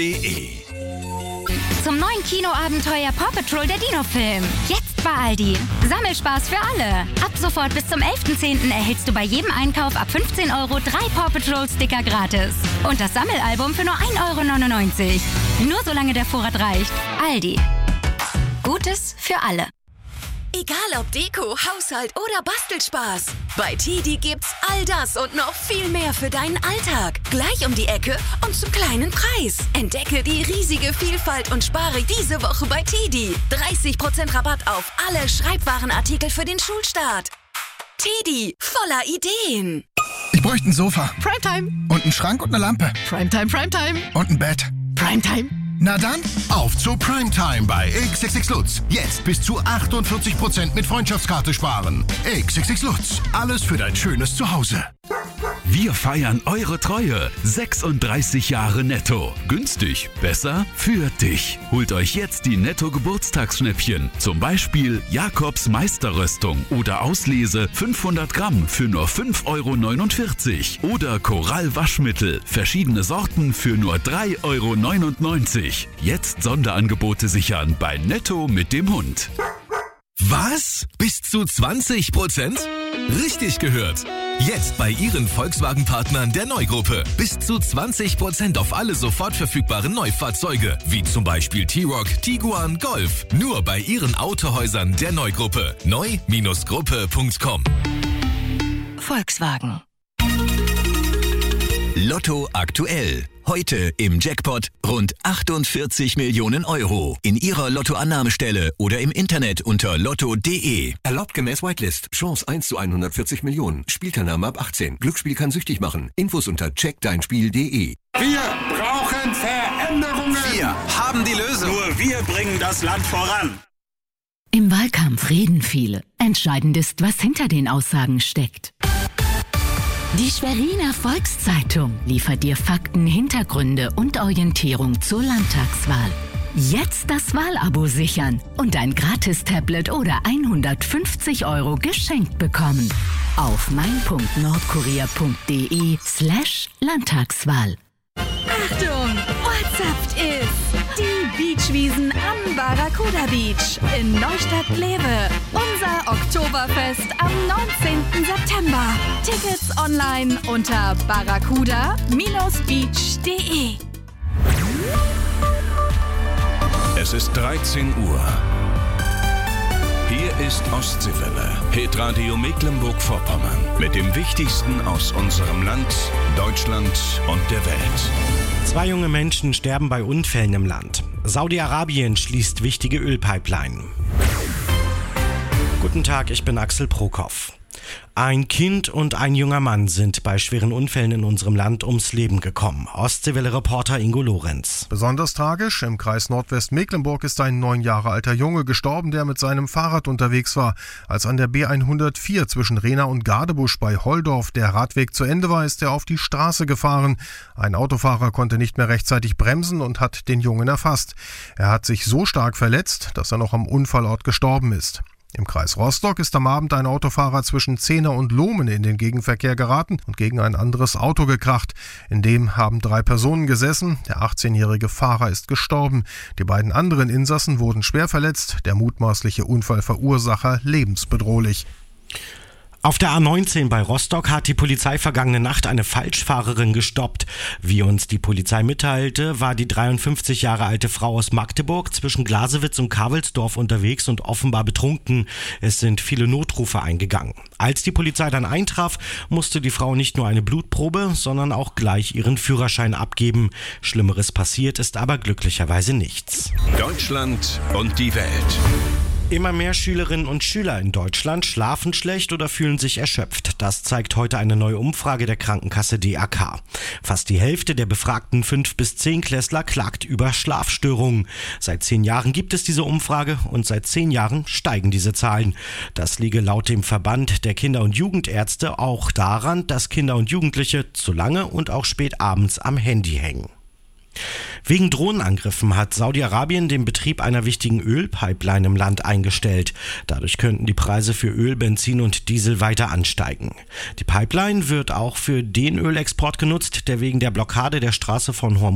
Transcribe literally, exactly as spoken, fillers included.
Zum neuen Kinoabenteuer Paw Patrol, der Dino-Film. Jetzt bei Aldi. Sammelspaß für alle. Ab sofort bis zum elften zehnten erhältst du bei jedem Einkauf ab fünfzehn Euro drei Paw Patrol-Sticker gratis. Und das Sammelalbum für nur ein Euro neunundneunzig. Nur solange der Vorrat reicht. Aldi. Gutes für alle. Egal ob Deko, Haushalt oder Bastelspaß. Bei Tidi gibt's all das und noch viel mehr für deinen Alltag. Gleich um die Ecke und zum kleinen Preis. Entdecke die riesige Vielfalt und spare diese Woche bei Tidi. dreißig Prozent Rabatt auf alle Schreibwarenartikel für den Schulstart. Tidi, voller Ideen. Ich bräuchte ein Sofa. Primetime. Und einen Schrank und eine Lampe. Primetime, Primetime. Und ein Bett. Primetime. Na dann, auf zur Primetime bei X X X Lutz. Jetzt bis zu achtundvierzig Prozent mit Freundschaftskarte sparen. X X X Lutz. Alles für dein schönes Zuhause. Wir feiern eure Treue. sechsunddreißig Jahre Netto. Günstig, besser für dich. Holt euch jetzt die Netto-Geburtstagsschnäppchen. Zum Beispiel Jakobs Meisterröstung oder Auslese fünfhundert Gramm für nur fünf Euro neunundvierzig. Oder Korall Waschmittel. Verschiedene Sorten für nur drei Euro neunundneunzig. Jetzt Sonderangebote sichern bei Netto mit dem Hund. Was? Bis zu zwanzig Prozent? Richtig gehört. Jetzt bei Ihren Volkswagen-Partnern der Neugruppe. Bis zu zwanzig Prozent auf alle sofort verfügbaren Neufahrzeuge. Wie zum Beispiel T-Roc, Tiguan, Golf. Nur bei Ihren Autohäusern der Neugruppe. neu Bindestrich gruppe Punkt com. Volkswagen. Lotto aktuell. Heute im Jackpot rund achtundvierzig Millionen Euro. In Ihrer Lottoannahmestelle oder im Internet unter lotto punkt de. Erlaubt gemäß Whitelist. Chance eins zu hundertvierzig Millionen. Spielteilnahme ab achtzehn. Glücksspiel kann süchtig machen. Infos unter check dein spiel punkt de. Wir brauchen Veränderungen. Wir haben die Lösung. Nur wir bringen das Land voran. Im Wahlkampf reden viele. Entscheidend ist, was hinter den Aussagen steckt. Die Schweriner Volkszeitung liefert dir Fakten, Hintergründe und Orientierung zur Landtagswahl. Jetzt das Wahlabo sichern und ein Gratis-Tablet oder hundertfünfzig Euro geschenkt bekommen. Auf mein Punkt nordkorea Punkt de slash Landtagswahl. Achtung! Ortsaft ist die Beachwiesen am Barracuda Beach in Neustadt-Glewe. Unser Oktoberfest am neunzehnten September. Tickets online unter barracuda Bindestrich beach Punkt de. Es ist dreizehn Uhr. Hier ist Ostseewelle, Hitradio Mecklenburg-Vorpommern. Mit dem Wichtigsten aus unserem Land, Deutschland und der Welt. Zwei junge Menschen sterben bei Unfällen im Land. Saudi-Arabien schließt wichtige Ölpipeline. Guten Tag, ich bin Axel Prokop. Ein Kind und ein junger Mann sind bei schweren Unfällen in unserem Land ums Leben gekommen. Ostseewelle-Reporter Ingo Lorenz. Besonders tragisch, im Kreis Nordwestmecklenburg ist ein neun Jahre alter Junge gestorben, der mit seinem Fahrrad unterwegs war. Als an der B hundertvier zwischen Rehna und Gadebusch bei Holdorf der Radweg zu Ende war, ist er auf die Straße gefahren. Ein Autofahrer konnte nicht mehr rechtzeitig bremsen und hat den Jungen erfasst. Er hat sich so stark verletzt, dass er noch am Unfallort gestorben ist. Im Kreis Rostock ist am Abend ein Autofahrer zwischen Zehna und Lohmen in den Gegenverkehr geraten und gegen ein anderes Auto gekracht. In dem haben drei Personen gesessen. Der achtzehnjährige Fahrer ist gestorben. Die beiden anderen Insassen wurden schwer verletzt. Der mutmaßliche Unfallverursacher lebensbedrohlich. Auf der A neunzehn bei Rostock hat die Polizei vergangene Nacht eine Falschfahrerin gestoppt. Wie uns die Polizei mitteilte, war die dreiundfünfzig Jahre alte Frau aus Magdeburg zwischen Glasewitz und Kavelsdorf unterwegs und offenbar betrunken. Es sind viele Notrufe eingegangen. Als die Polizei dann eintraf, musste die Frau nicht nur eine Blutprobe, sondern auch gleich ihren Führerschein abgeben. Schlimmeres passiert ist aber glücklicherweise nichts. Deutschland und die Welt. Immer mehr Schülerinnen und Schüler in Deutschland schlafen schlecht oder fühlen sich erschöpft. Das zeigt heute eine neue Umfrage der Krankenkasse D A K. Fast die Hälfte der befragten fünf bis zehn Klässler klagt über Schlafstörungen. Seit zehn Jahren gibt es diese Umfrage und seit zehn Jahren steigen diese Zahlen. Das liege laut dem Verband der Kinder- und Jugendärzte auch daran, dass Kinder und Jugendliche zu lange und auch spät abends am Handy hängen. Wegen Drohnenangriffen hat Saudi-Arabien den Betrieb einer wichtigen Ölpipeline im Land eingestellt. Dadurch könnten die Preise für Öl, Benzin und Diesel weiter ansteigen. Die Pipeline wird auch für den Ölexport genutzt, der wegen der Blockade der Straße von Hormuz